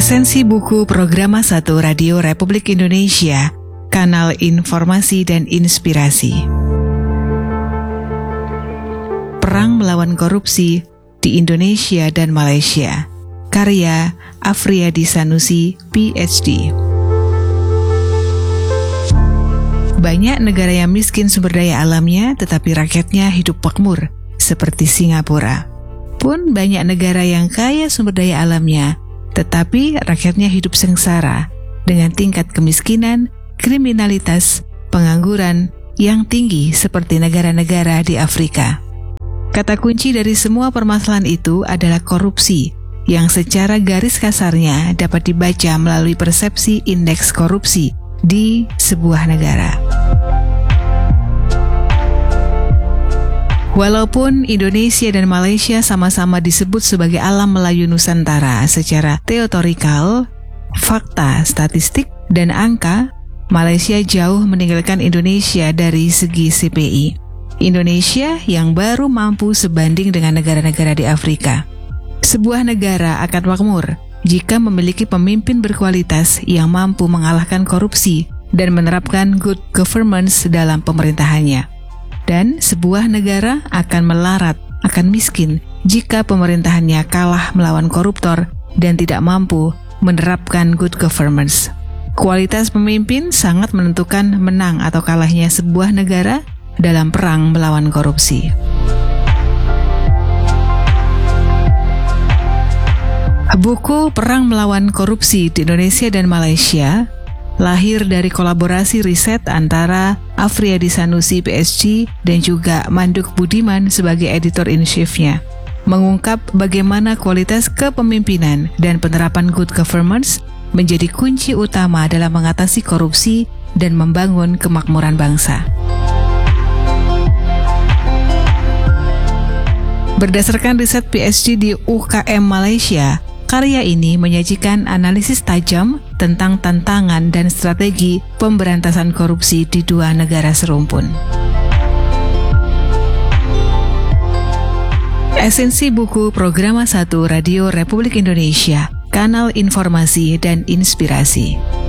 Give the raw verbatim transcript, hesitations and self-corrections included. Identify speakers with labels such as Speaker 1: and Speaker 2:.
Speaker 1: Esensi buku Programa satu Radio Republik Indonesia, Kanal Informasi dan Inspirasi. Perang Melawan Korupsi di Indonesia dan Malaysia, karya Afriyadi Sanusi, P H D. Banyak negara yang miskin sumber daya alamnya, tetapi rakyatnya hidup makmur, seperti Singapura. Pun banyak negara yang kaya sumber daya alamnya, tetapi rakyatnya hidup sengsara dengan tingkat kemiskinan, kriminalitas, pengangguran yang tinggi seperti negara-negara di Afrika. Kata kunci dari semua permasalahan itu adalah korupsi, yang secara garis kasarnya dapat dibaca melalui persepsi indeks korupsi di sebuah negara. Walaupun Indonesia dan Malaysia sama-sama disebut sebagai alam Melayu Nusantara secara teotorikal, fakta, statistik, dan angka, Malaysia jauh meninggalkan Indonesia dari segi C P I. Indonesia yang baru mampu sebanding dengan negara-negara di Afrika. Sebuah negara akan makmur jika memiliki pemimpin berkualitas yang mampu mengalahkan korupsi dan menerapkan good governance dalam pemerintahannya. Dan sebuah negara akan melarat, akan miskin jika pemerintahannya kalah melawan koruptor dan tidak mampu menerapkan good governance. Kualitas pemimpin sangat menentukan menang atau kalahnya sebuah negara dalam perang melawan korupsi. Buku Perang Melawan Korupsi di Indonesia dan Malaysia lahir dari kolaborasi riset antara Afriyadi Sanusi P H D dan juga Manduk Budiman sebagai editor-in-chief-nya. Mengungkap bagaimana kualitas kepemimpinan dan penerapan good governance menjadi kunci utama dalam mengatasi korupsi dan membangun kemakmuran bangsa. Berdasarkan riset P H D di U K M Malaysia, karya ini menyajikan analisis tajam tentang tantangan dan strategi pemberantasan korupsi di dua negara serumpun. Esensi buku Programa satu Radio Republik Indonesia, Kanal Informasi dan Inspirasi.